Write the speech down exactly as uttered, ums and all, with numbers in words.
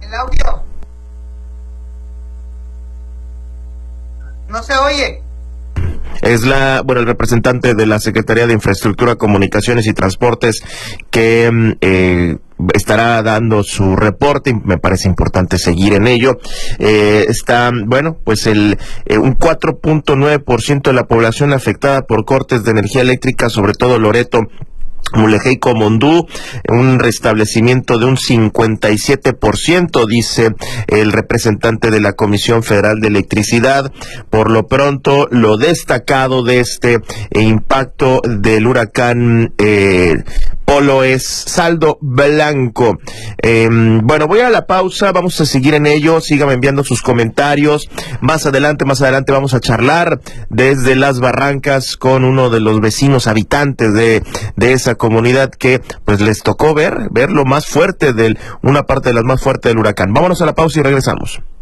El audio. No se oye. Es la, bueno, el representante de la Secretaría de Infraestructura, Comunicaciones y Transportes que eh, estará dando su reporte, y me parece importante seguir en ello. Eh, está, bueno, pues el eh, un cuatro punto nueve por ciento de la población afectada por cortes de energía eléctrica, sobre todo Loreto, Mulegé y Comondú, un restablecimiento de un cincuenta y siete por ciento, dice el representante de la Comisión Federal de Electricidad. Por lo pronto, lo destacado de este eh, impacto del huracán eh, Polo es saldo blanco. Eh, bueno, voy a la pausa, vamos a seguir en ello, síganme enviando sus comentarios. Más adelante, más adelante vamos a charlar desde Las Barrancas con uno de los vecinos habitantes de, de esa comunidad que pues les tocó ver, ver lo más fuerte del, una parte de las más fuertes del huracán. Vámonos a la pausa y regresamos.